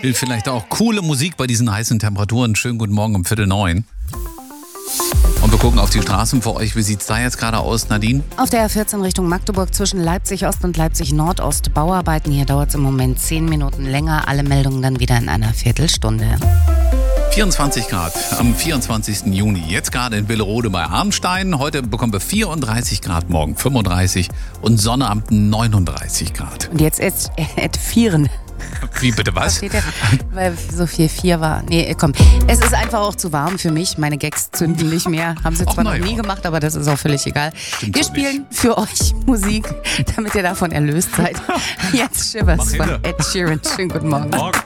Gilt vielleicht auch coole Musik bei diesen heißen Temperaturen. Schönen guten Morgen um 8:45. Und wir gucken auf die Straßen für euch. Wie sieht es da jetzt gerade aus, Nadine? Auf der A14 Richtung Magdeburg zwischen Leipzig-Ost und Leipzig-Nordost Bauarbeiten. Hier dauert es im Moment 10 Minuten länger. Alle Meldungen dann wieder in einer Viertelstunde. 24 Grad am 24. Juni. Jetzt gerade in Willerode bei Arnstein. Heute bekommen wir 34 Grad, morgen 35 und Sonnabend 39 Grad. Und jetzt vieren. Wie bitte was? Steht der? Weil so viel 4 war. Nee, komm. Es ist einfach auch zu warm für mich. Meine Gags zünden nicht mehr. Haben sie zwar noch nie gemacht, aber das ist auch völlig egal. Stimmt wir so spielen für euch Musik, damit ihr davon erlöst seid. Jetzt Shivers von Ed Sheeran. Schönen guten Morgen. Morgen.